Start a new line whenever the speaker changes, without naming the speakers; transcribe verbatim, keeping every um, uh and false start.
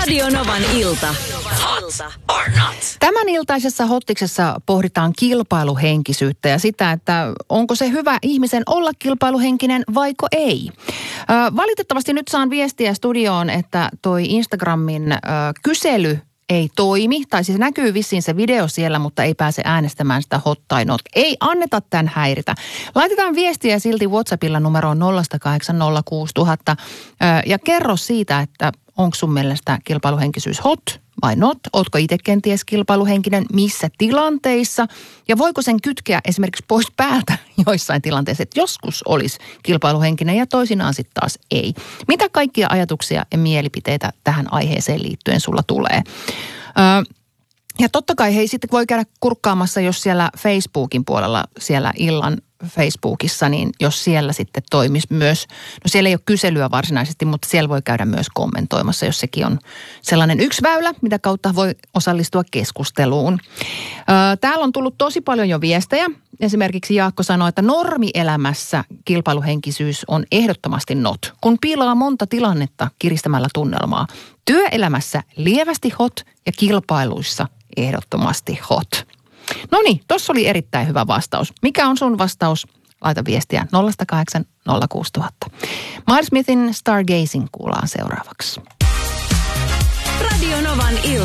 Radio Novan ilta. Hot or not.
Tämän iltaisessa Hottiksessa pohditaan kilpailuhenkisyyttä ja sitä, että onko se hyvä ihmisen olla kilpailuhenkinen vaiko ei. Ö, valitettavasti nyt saan viestiä studioon, että toi Instagramin ö, kysely ei toimi. Tai siis näkyy vissiin se video siellä, mutta ei pääse äänestämään sitä hot tai not. Ei anneta tämän häiritä. Laitetaan viestiä silti WhatsAppilla numeroon nolla kahdeksan nolla kuusi nolla nolla nolla ja kerro siitä, että onko sun mielestä kilpailuhenkisyys hot vai not? Ootko itse kenties kilpailuhenkinen? Missä tilanteissa? Ja voiko sen kytkeä esimerkiksi pois päältä joissain tilanteissa, että joskus olisi kilpailuhenkinen ja toisinaan sitten taas ei? Mitä kaikkia ajatuksia ja mielipiteitä tähän aiheeseen liittyen sulla tulee? Öö, ja totta kai hei, sitten voi käydä kurkkaamassa, jos siellä Facebookin puolella, siellä illan Facebookissa, niin jos siellä sitten toimisi myös, no siellä ei ole kyselyä varsinaisesti, mutta siellä voi käydä myös kommentoimassa, jos sekin on sellainen yksi väylä, mitä kautta voi osallistua keskusteluun. Öö, täällä on tullut tosi paljon jo viestejä. Esimerkiksi Jaakko sanoi, että normielämässä kilpailuhenkisyys on ehdottomasti not, kun piilaa monta tilannetta kiristämällä tunnelmaa. Työelämässä lievästi hot ja kilpailuissa ehdottomasti hot. No niin, tossa oli erittäin hyvä vastaus. Mikä on sun vastaus? Laita viestiä nolla kahdeksan nolla kuusi nolla nolla nolla. Miles Smithin Stargazing kuullaan seuraavaksi.
Radio Novan ilta.